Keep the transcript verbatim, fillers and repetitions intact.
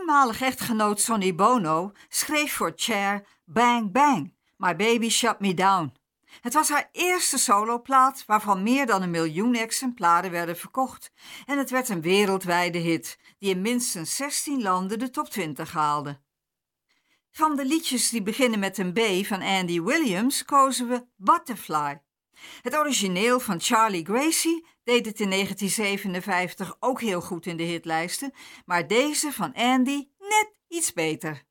toenmalig echtgenoot Sonny Bono schreef voor Cher Bang Bang, My Baby Shut Me Down. Het was haar eerste soloplaat waarvan meer dan een miljoen exemplaren werden verkocht en het werd een wereldwijde hit die in minstens zestien landen de top twintig haalde. Van de liedjes die beginnen met een B van Andy Williams kozen we Butterfly. Het origineel van Charlie Gracie deed het in negentien zevenenvijftig ook heel goed in de hitlijsten, maar deze van Andy net iets beter.